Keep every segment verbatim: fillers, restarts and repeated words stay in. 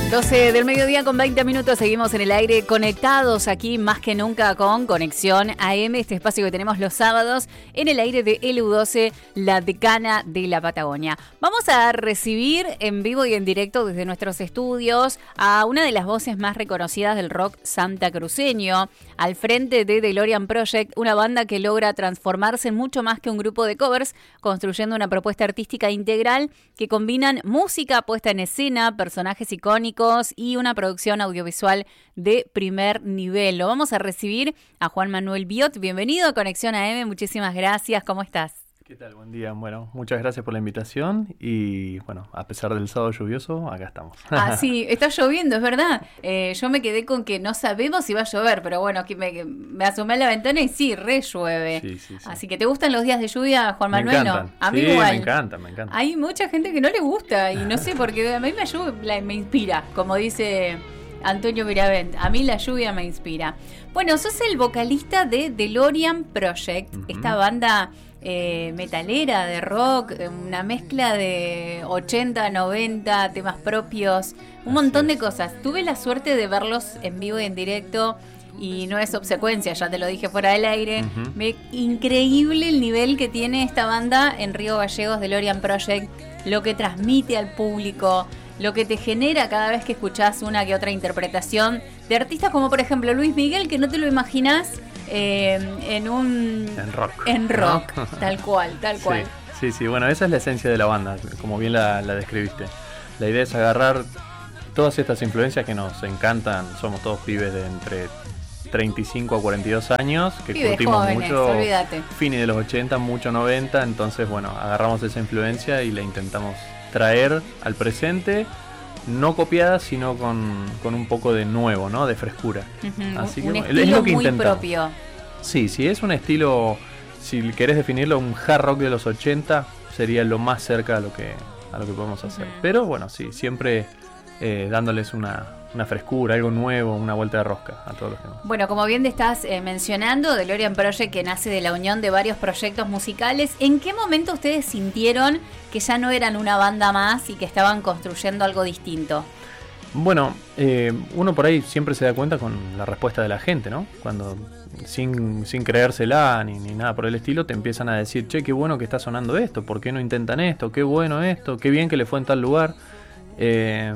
doce del mediodía con veinte minutos, seguimos en el aire conectados aquí más que nunca con Conexión A M, este espacio que tenemos los sábados en el aire de L U doce, la decana de la Patagonia. Vamos a recibir en vivo y en directo desde nuestros estudios a una de las voces más reconocidas del rock santacruceño, al frente de DeLorean Project, una banda que logra transformarse en mucho más que un grupo de covers, construyendo una propuesta artística integral que combinan música puesta en escena, personajes icónicos y una producción audiovisual de primer nivel. Lo vamos a recibir a Juan Manuel Biot. Bienvenido a Conexión A M, muchísimas gracias. ¿Cómo estás? ¿Qué tal? Buen día. Bueno, muchas gracias por la invitación y bueno, a pesar del sábado lluvioso, acá estamos. Ah, sí, está lloviendo, es verdad. Eh, yo me quedé con que no sabemos si va a llover, pero bueno, que me, me asomé a la ventana y sí, re llueve. Sí, sí, sí. Así que ¿te gustan los días de lluvia, Juan Me Manuel? encantan. No, a mí sí, igual. me encanta, me encanta. Hay mucha gente que no le gusta y no sé, porque a mí me lluvia me inspira, como dice Antonio Miravent. A mí la lluvia me inspira. Bueno, sos el vocalista de DeLorean Project, uh-huh. esta banda eh, metalera de rock, una mezcla de ochenta, noventa, temas propios, un Así montón es. de cosas. Tuve la suerte de verlos en vivo y en directo y no es obsecuencia, ya te lo dije fuera del aire. Uh-huh. Me, increíble el nivel que tiene esta banda en Río Gallegos, DeLorean Project, lo que transmite al público, lo que te genera cada vez que escuchás una que otra interpretación de artistas como por ejemplo Luis Miguel, que no te lo imaginás eh, en un... En rock. En rock, ¿no? tal cual, tal cual. Sí, sí, sí, bueno, esa es la esencia de la banda, como bien la, la describiste. La idea es agarrar todas estas influencias que nos encantan, somos todos pibes de entre treinta y cinco a cuarenta y dos años, que pibes curtimos jóvenes, mucho, olvídate. Fines de los ochenta, mucho noventa, entonces bueno, agarramos esa influencia y la intentamos traer al presente, no copiada, sino con, con un poco de nuevo, ¿no? De frescura. Uh-huh. Así un que estilo es lo que muy intentamos. propio. Sí, sí, es un estilo, si querés definirlo, un hard rock de los ochenta, sería lo más cerca a lo que, a lo que podemos hacer. Uh-huh. Pero bueno, sí, siempre eh, dándoles una... una frescura, algo nuevo, una vuelta de rosca a todos los temas. Bueno, como bien te estás eh, mencionando, DeLorean Project, que nace de la unión de varios proyectos musicales, ¿en qué momento ustedes sintieron que ya no eran una banda más y que estaban construyendo algo distinto? Bueno, eh, uno por ahí siempre se da cuenta con la respuesta de la gente, ¿no? Cuando sin, sin creérsela ni, ni nada por el estilo, te empiezan a decir, che, qué bueno que está sonando esto, ¿por qué no intentan esto? Qué bueno esto, qué bien que le fue en tal lugar. Eh...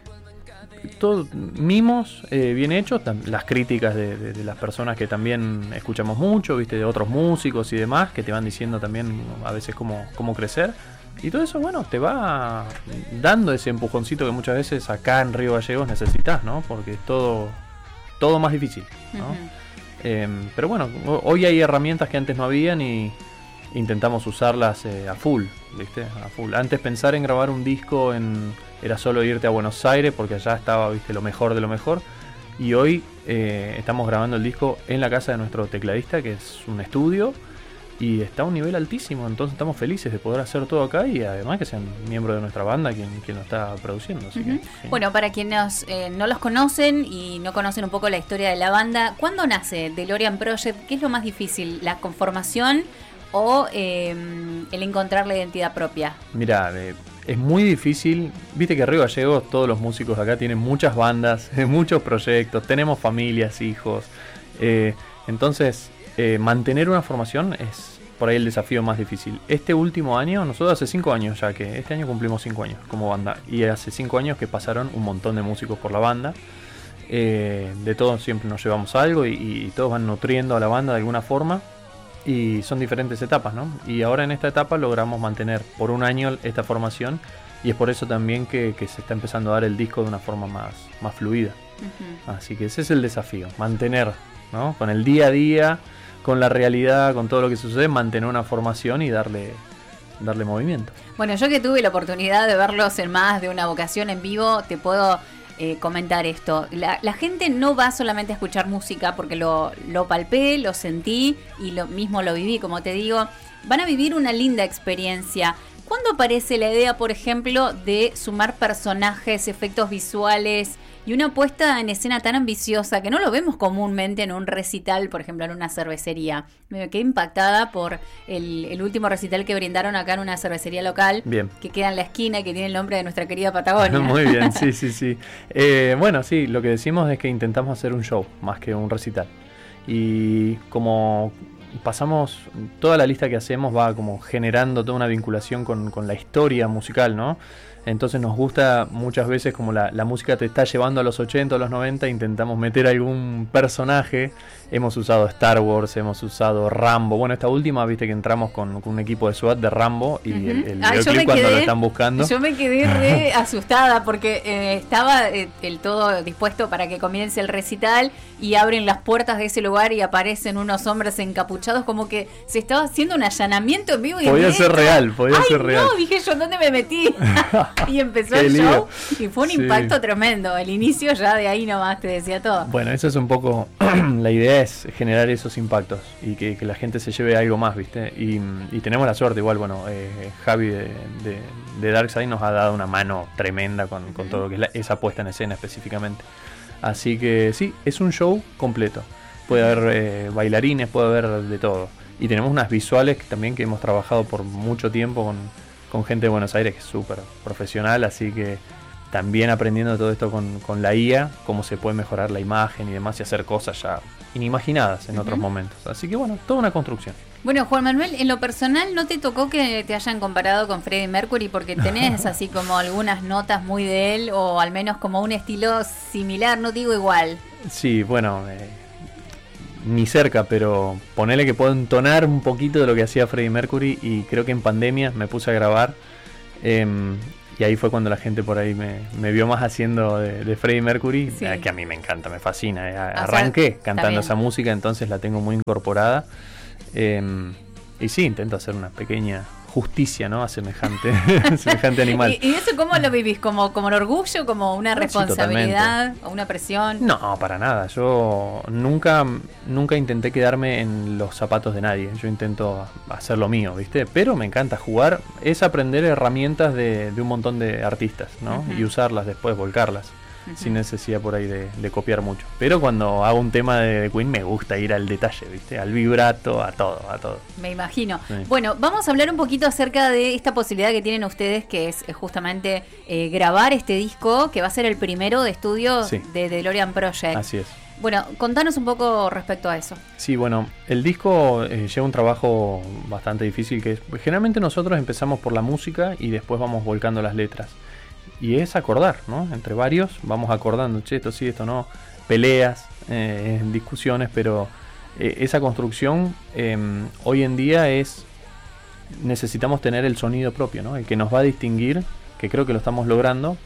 Todos mimos eh, bien hechos, tam- las críticas de, de, de las personas que también escuchamos mucho, viste, de otros músicos y demás, que te van diciendo también a veces cómo, cómo crecer. Y todo eso, bueno, te va dando ese empujoncito que muchas veces acá en Río Gallegos necesitas, ¿no? Porque es todo, todo más difícil, ¿no? Uh-huh. Eh, pero bueno, hoy hay herramientas que antes no habían y intentamos usarlas eh, a full, ¿viste? A full. Antes pensar en grabar un disco en... era solo irte a Buenos Aires porque allá estaba, viste, lo mejor de lo mejor. Y hoy eh, estamos grabando el disco en la casa de nuestro tecladista, que es un estudio, y está a un nivel altísimo. Entonces estamos felices de poder hacer todo acá y además que sean miembros de nuestra banda quien, quien lo está produciendo. Así uh-huh. que, sí. Bueno, para quienes eh, no los conocen y no conocen un poco la historia de la banda, ¿cuándo nace DeLorean Project? ¿Qué es lo más difícil? ¿La conformación o eh, el encontrar la identidad propia? Mirá, eh, es muy difícil, viste que Río Gallegos, todos los músicos acá tienen muchas bandas, muchos proyectos, tenemos familias, hijos, eh, entonces eh, mantener una formación es por ahí el desafío más difícil. Este último año, nosotros hace cinco años ya que, este año cumplimos cinco años como banda, y hace cinco años que pasaron un montón de músicos por la banda, eh, de todos siempre nos llevamos algo y, y todos van nutriendo a la banda de alguna forma. Y son diferentes etapas, ¿no? Y ahora en esta etapa logramos mantener por un año esta formación y es por eso también que, que se está empezando a dar el disco de una forma más, más fluida. Uh-huh. Así que ese es el desafío, mantener, ¿no? Con el día a día, con la realidad, con todo lo que sucede, mantener una formación y darle, darle movimiento. Bueno, yo que tuve la oportunidad de verlos en más de una ocasión en vivo, te puedo... Eh, comentar esto. La, la gente no va solamente a escuchar música porque lo, lo palpé, lo sentí y lo mismo lo viví, como te digo. Van a vivir una linda experiencia. ¿cuándo aparece la idea, por ejemplo, de sumar personajes, efectos visuales y una puesta en escena tan ambiciosa que no lo vemos comúnmente en un recital, por ejemplo, en una cervecería? Me quedé impactada por el, el último recital que brindaron acá en una cervecería local, bien, que queda en la esquina y que tiene el nombre de nuestra querida Patagonia. Muy bien, sí, sí, sí. Eh, bueno, sí, lo que decimos es que intentamos hacer un show más que un recital. Y como pasamos, toda la lista que hacemos va como generando toda una vinculación con, con la historia musical, ¿no? Entonces nos gusta muchas veces como la, la música te está llevando a los ochenta, a los noventa, intentamos meter algún personaje. Hemos usado Star Wars, hemos usado Rambo. Bueno, esta última, viste que entramos con, con un equipo de SWAT de Rambo y uh-huh. el, el ah, videoclip cuando quedé, lo están buscando. Yo me quedé re asustada porque eh, estaba eh, el todo dispuesto para que comience el recital y abren las puertas de ese lugar y aparecen unos hombres encapuchados, como que se estaba haciendo un allanamiento en vivo. Y podía en ser real, podía Ay, ser real. No, dije yo, ¿dónde me metí? Y empezó el show y fue un sí. impacto tremendo. El inicio ya de ahí nomás te decía todo. Bueno, eso es un poco la idea, es generar esos impactos y que, que la gente se lleve algo más, ¿viste? Y, y tenemos la suerte, igual, bueno, eh, Javi de, de, de Darkside nos ha dado una mano tremenda con, con todo lo que es la, esa puesta en escena específicamente. Así que sí, es un show completo. Puede haber eh, bailarines, puede haber de todo. Y tenemos unas visuales que también que hemos trabajado por mucho tiempo con, con gente de Buenos Aires que es súper profesional, así que también aprendiendo todo esto con, con la I A, cómo se puede mejorar la imagen y demás y hacer cosas ya inimaginadas en uh-huh. otros momentos. Así que bueno, toda una construcción. Bueno, Juan Manuel, en lo personal, ¿no te tocó que te hayan comparado con Freddie Mercury? Porque tenés así como algunas notas muy de él, o al menos como un estilo similar, no digo igual. Sí, bueno, eh, ni cerca, pero ponele que puedo entonar un poquito de lo que hacía Freddie Mercury, y creo que en pandemia me puse a grabar. Eh, Y ahí fue cuando la gente por ahí me, me vio más haciendo de, de Freddie Mercury, sí. eh, que a mí me encanta, me fascina. Eh, arranqué o sea, cantando esa música, entonces la tengo muy incorporada. Eh, y sí, intento hacer una pequeña justicia, ¿no? A semejante, semejante animal. ¿Y, ¿Y eso cómo lo vivís? ¿Como, como un orgullo, como una responsabilidad sí, o una presión? No, para nada. Yo nunca, nunca intenté quedarme en los zapatos de nadie. Yo intento hacer lo mío, ¿viste? Pero me encanta jugar, es aprender herramientas de, de un montón de artistas, ¿no? Uh-huh. Y usarlas después, volcarlas. Uh-huh. Sin necesidad por ahí de, de copiar mucho. Pero cuando hago un tema de Queen me gusta ir al detalle, ¿viste? Al vibrato, a todo, a todo. Me imagino. Sí. Bueno, vamos a hablar un poquito acerca de esta posibilidad que tienen ustedes, que es justamente eh, grabar este disco, que va a ser el primero de estudio sí. de DeLorean Project. Así es. Bueno, contanos un poco respecto a eso. Sí, bueno, el disco eh, lleva un trabajo bastante difícil, que es, generalmente nosotros empezamos por la música y después vamos volcando las letras. Y es acordar, ¿no? Entre varios vamos acordando, che, esto sí, esto no, peleas, eh, discusiones, pero eh, esa construcción eh, hoy en día es, necesitamos tener el sonido propio, ¿no? El que nos va a distinguir, que creo que lo estamos logrando,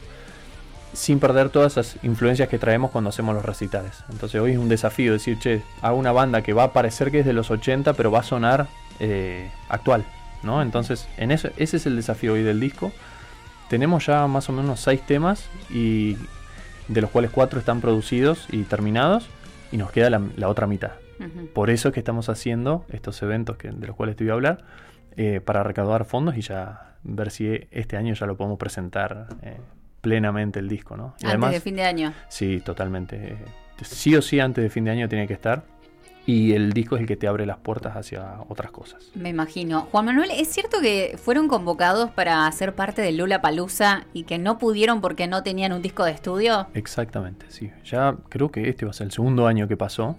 sin perder todas esas influencias que traemos cuando hacemos los recitales. Entonces hoy es un desafío decir, che, hago una banda que va a parecer que es de los ochenta, pero va a sonar eh, actual, ¿no? Entonces en eso, ese es el desafío hoy del disco. Tenemos ya más o menos seis temas, y de los cuales cuatro están producidos y terminados, y nos queda la, la otra mitad. Uh-huh. Por eso es que estamos haciendo estos eventos que, de los cuales te voy a hablar, eh, para recaudar fondos y ya ver si este año ya lo podemos presentar eh, plenamente el disco, ¿no? Y antes además, de fin de año. Sí, totalmente. Sí o sí antes de fin de año tiene que estar. Y el disco es el que te abre las puertas hacia otras cosas. Me imagino. Juan Manuel, ¿es cierto que fueron convocados para ser parte del Lollapalooza y que no pudieron porque no tenían un disco de estudio? Exactamente, sí. Ya creo que este va a ser el segundo año que pasó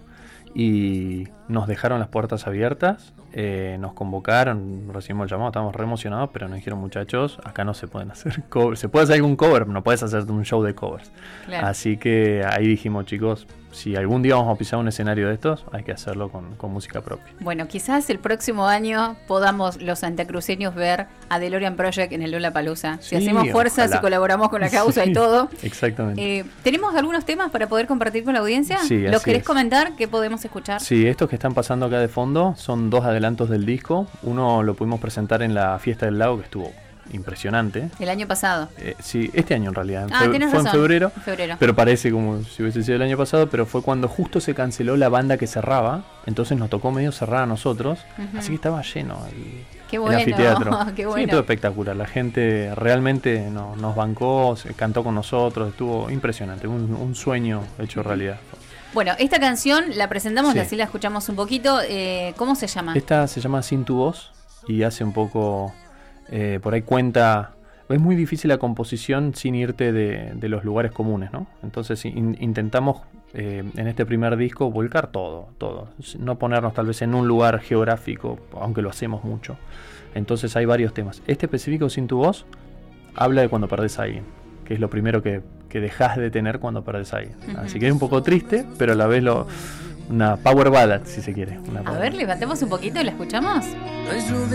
y nos dejaron las puertas abiertas, eh, nos convocaron, recibimos el llamado, estábamos re emocionados, pero nos dijeron, muchachos, acá no se pueden hacer covers. Se puede hacer algún cover, no puedes hacer un show de covers. Claro. Así que ahí dijimos, chicos, si algún día vamos a pisar un escenario de estos, hay que hacerlo con, con música propia. Bueno, quizás el próximo año podamos los santacruceños ver a DeLorean Project en el Lollapalooza. Si sí, hacemos fuerzas y colaboramos con la causa sí, y todo. Exactamente. Eh, ¿Tenemos algunos temas para poder compartir con la audiencia? Sí, ¿Los querés es. comentar? ¿Qué podemos escuchar? Sí, estos que están pasando acá de fondo son dos adelantos del disco. Uno lo pudimos presentar en la Fiesta del Lago, que estuvo impresionante. El año pasado. Eh, sí, este año en realidad. Ah, Fe- fue razón. en febrero, en febrero. Pero parece como si hubiese sido el año pasado, pero fue cuando justo se canceló la banda que cerraba, entonces nos tocó medio cerrar a nosotros, uh-huh. Así que estaba lleno. El, Qué bueno, el anfiteatro. qué bueno. Sí, todo espectacular. La gente realmente no, nos bancó, se cantó con nosotros, estuvo impresionante, un, un sueño hecho realidad. Bueno, esta canción la presentamos, Sí. así la escuchamos un poquito. Eh, ¿Cómo se llama? Esta se llama Sin tu voz y hace un poco, eh, por ahí cuenta, es muy difícil la composición sin irte de, de los lugares comunes, ¿no? Entonces in, intentamos eh, en este primer disco volcar todo, todo, no ponernos tal vez en un lugar geográfico, aunque lo hacemos mucho. Entonces hay varios temas. Este específico, Sin tu voz, habla de cuando perdés a alguien, que es lo primero que, que dejás de tener cuando perdés a alguien. Uh-huh. Así que es un poco triste, pero a la vez lo, una power ballad, si se quiere. Una a ver, levantemos un poquito y la escuchamos.